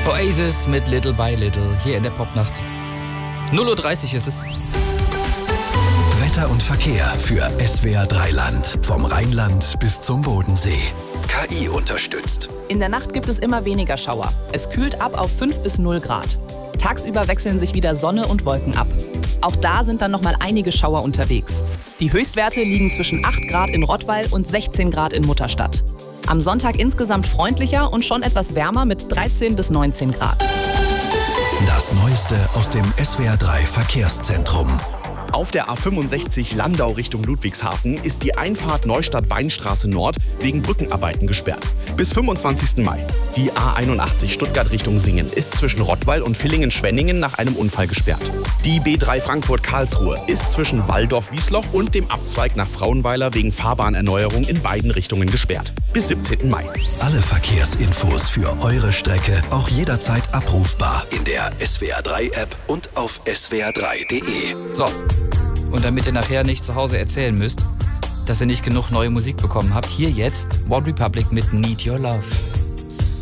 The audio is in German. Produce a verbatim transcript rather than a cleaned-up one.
Oasis mit Little by Little hier in der Popnacht. null Uhr dreißig ist es. Wetter und Verkehr für S W R drei Land. Vom Rheinland bis zum Bodensee. K I unterstützt. In der Nacht gibt es immer weniger Schauer. Es kühlt ab auf fünf bis null Grad. Tagsüber wechseln sich wieder Sonne und Wolken ab. Auch da sind dann noch mal einige Schauer unterwegs. Die Höchstwerte liegen zwischen acht Grad in Rottweil und sechzehn Grad in Mutterstadt. Am Sonntag insgesamt freundlicher und schon etwas wärmer mit dreizehn bis neunzehn Grad. Das Neueste aus dem S W R drei Verkehrszentrum. Auf der A fünfundsechzig Landau Richtung Ludwigshafen ist die Einfahrt Neustadt-Weinstraße Nord wegen Brückenarbeiten gesperrt. Bis fünfundzwanzigsten Mai. Die A einundachtzig Stuttgart Richtung Singen ist zwischen Rottweil und Villingen-Schwenningen nach einem Unfall gesperrt. Die B drei Frankfurt-Karlsruhe ist zwischen Walldorf-Wiesloch und dem Abzweig nach Frauenweiler wegen Fahrbahnerneuerung in beiden Richtungen gesperrt. Bis siebzehnten Mai. Alle Verkehrsinfos für eure Strecke auch jederzeit abrufbar in der S W R drei App und auf s w r drei punkt de. So, und damit ihr nachher nicht zu Hause erzählen müsst, dass ihr nicht genug neue Musik bekommen habt, hier jetzt One Republic mit Need Your Love.